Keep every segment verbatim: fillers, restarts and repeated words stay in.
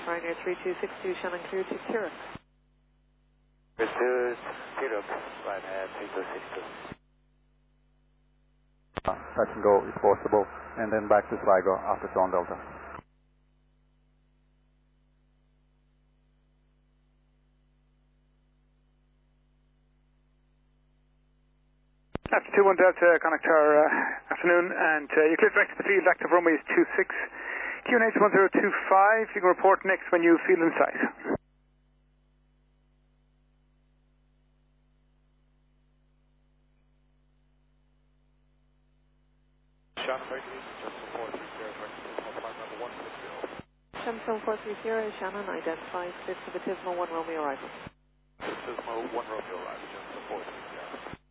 Ryanair three two six two, Shannon clear to Kirk. Clear to Kirk, Ryanair three two six two. Touch and go if possible, and then back to Sligo after Tron Delta. After two one Delta, connect our uh, afternoon, and uh, you clear direct to the field, active runway is two six. Q N H one zero two five, you can report next when you feel in sight. Shannon four three zero, Shannon identified Baptismal one Romeo arrival. Baptismal one Romeo arrival, Shannon four three zero.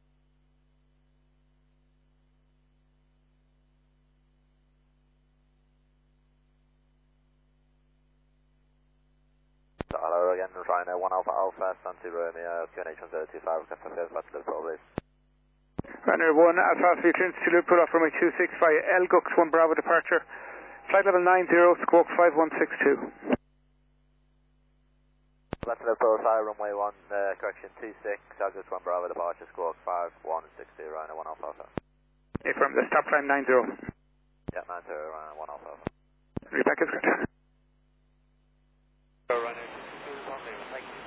Hello again, Ryanair one Alpha Alpha, Santi Romeo, Q N H one zero two five, Captain Fair, Flight Liverpool, please. Ryanair one Alpha Alpha, clearance to Liverpool off runway two six via L G U X one Bravo departure. Flight level nine zero, squawk five one six two. Flight Liverpool, fire runway one, uh, correction two six, L G U X one Bravo departure, squawk five one six two, Ryanair one Alpha Alpha. Affirm, the stop climb nine zero. Yeah, nine zero, Ryanair one Alpha Alpha. Reback is good. Ryanair two is on there, thank you.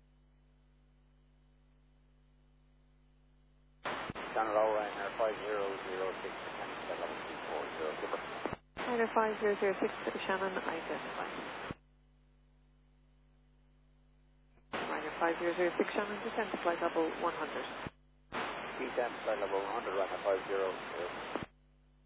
Channel O, Ryanair five zero zero six, level two four zero, super. Ryanair five zero zero six, Shannon identified. Ryanair five zero zero six, Shannon, descend to flight level one hundred. Descend to flight level one hundred, Ryanair five zero zero.